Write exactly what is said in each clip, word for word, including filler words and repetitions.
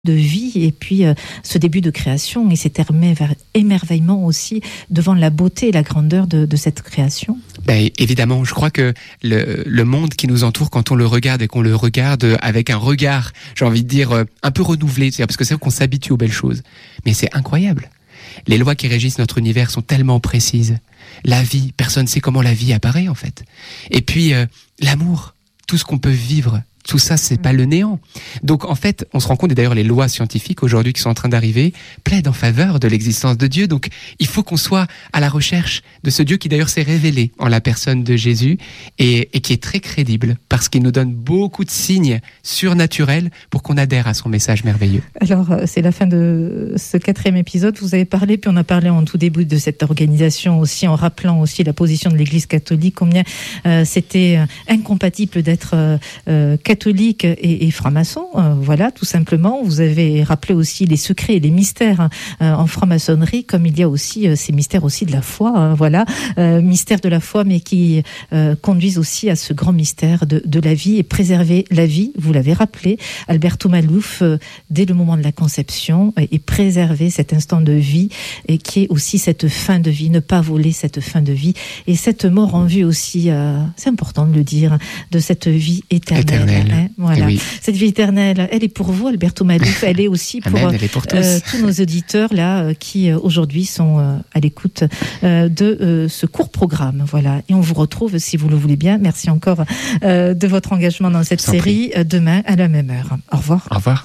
de vie et puis euh, ce début de création et cet émerveillement aussi devant la beauté et la grandeur de, de cette création. Ben, évidemment, je crois que le, le monde qui nous entoure, quand on le regarde et qu'on le regarde avec un regard, j'ai envie de dire, un peu renouvelé, c'est-à-dire parce que c'est vrai qu'on s'habitue aux belles choses, mais c'est incroyable. Les lois qui régissent notre univers sont tellement précises. La vie, personne ne sait comment la vie apparaît en fait. Et puis euh, l'amour, tout ce qu'on peut vivre, tout ça, c'est pas le néant. Donc, en fait, on se rend compte, et d'ailleurs, les lois scientifiques aujourd'hui qui sont en train d'arriver plaident en faveur de l'existence de Dieu. Donc, il faut qu'on soit à la recherche de ce Dieu qui d'ailleurs s'est révélé en la personne de Jésus et, et qui est très crédible parce qu'il nous donne beaucoup de signes surnaturels pour qu'on adhère à son message merveilleux. Alors, c'est la fin de ce quatrième épisode. Vous avez parlé, puis on a parlé en tout début de cette organisation aussi, en rappelant aussi la position de l'Église catholique, combien euh, c'était incompatible d'être euh, euh, catholique et, et franc-maçon, euh, voilà, tout simplement. Vous avez rappelé aussi les secrets et les mystères euh, en franc-maçonnerie, comme il y a aussi euh, ces mystères aussi de la foi, hein, voilà, euh, mystères de la foi, mais qui euh, conduisent aussi à ce grand mystère de, de la vie et préserver la vie. Vous l'avez rappelé, Alberto Malouf, euh, dès le moment de la conception, et, et préserver cet instant de vie, et qui est aussi cette fin de vie, ne pas voler cette fin de vie, et cette mort en vue aussi, euh, c'est important de le dire, de cette vie éternelle. éternelle. Hein, voilà. Oui. Cette vie éternelle, elle est pour vous, Alberto Malouf, elle est aussi pour, Amen, elle est pour tous. Euh, tous nos auditeurs là euh, qui euh, aujourd'hui sont euh, à l'écoute euh, de euh, ce court programme. Voilà. Et on vous retrouve, si vous le voulez bien. Merci encore euh, de votre engagement dans cette Sans série euh, demain à la même heure. Au revoir. Au revoir.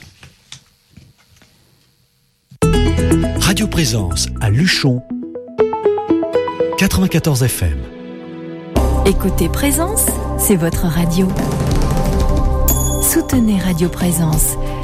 Radio Présence à Luchon, quatre-vingt-quatorze F M. Écoutez Présence, c'est votre radio. Soutenez Radio Présence.